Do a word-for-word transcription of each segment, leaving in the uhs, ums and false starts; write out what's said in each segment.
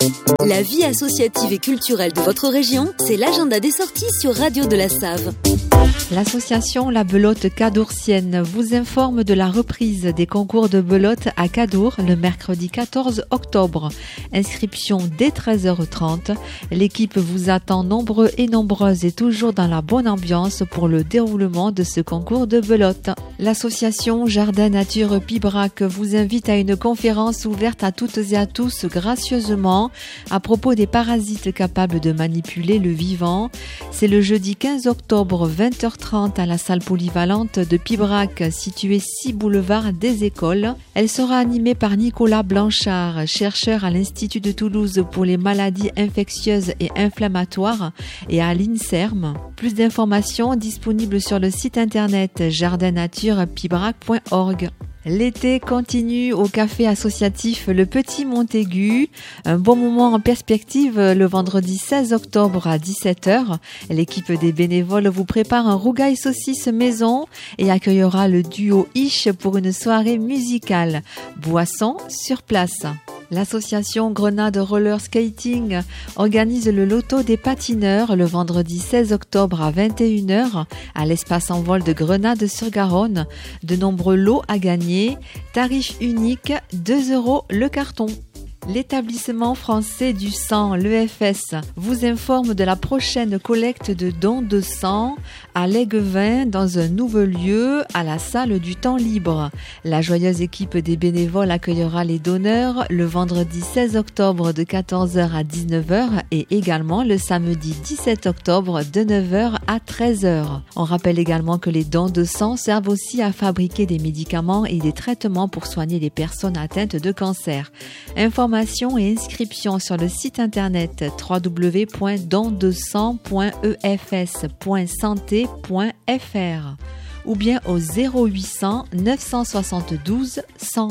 La vie associative et culturelle de votre région, c'est l'agenda des sorties sur Radio de la Save. L'association La Belote Cadoursienne vous informe de la reprise des concours de belote à Cadour le mercredi quatorze octobre. Inscription dès treize heures trente. L'équipe vous attend nombreux et nombreuses et toujours dans la bonne ambiance pour le déroulement de ce concours de belote. L'association Jardin Nature Pibrac vous invite à une conférence ouverte à toutes et à tous gracieusement à propos des parasites capables de manipuler le vivant. C'est le jeudi quinze octobre vingt heures trente à la salle polyvalente de Pibrac située six boulevard des Écoles. Elle sera animée par Nicolas Blanchard, chercheur à l'Institut de Toulouse pour les maladies infectieuses et inflammatoires et à l'INSERM. Plus d'informations disponibles sur le site internet jardin nature pibrac point org. L'été continue au café associatif Le Petit Montaigu. Un bon moment en perspective le vendredi seize octobre à dix-sept heures. L'équipe des bénévoles vous prépare un rougail saucisse maison et accueillera le duo Ish pour une soirée musicale. Boisson sur place. L'association Grenade Roller Skating organise le loto des patineurs le vendredi seize octobre à vingt et une heures à l'espace en vol de Grenade-sur-Garonne. De nombreux lots à gagner. Tarif unique, deux euros le carton. L'établissement français du sang, l'E F S, vous informe de la prochaine collecte de dons de sang à Léguevin dans un nouveau lieu à la salle du temps libre. La joyeuse équipe des bénévoles accueillera les donneurs le vendredi seize octobre de quatorze heures à dix-neuf heures et également le samedi dix-sept octobre de neuf heures à treize heures. On rappelle également que les dons de sang servent aussi à fabriquer des médicaments et des traitements pour soigner les personnes atteintes de cancer. Information et inscription sur le site internet w w w point don de sang point e f s point santé point f r ou bien au zéro huit cents neuf cent soixante-douze cent.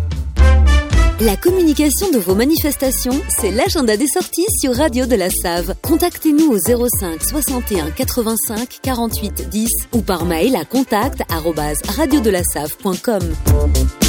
La communication de vos manifestations, c'est l'agenda des sorties sur Radio de la Save. Contactez-nous au zéro cinq soixante et un quatre-vingt-cinq quarante-huit dix ou par mail à contact arobase radio de la save point com.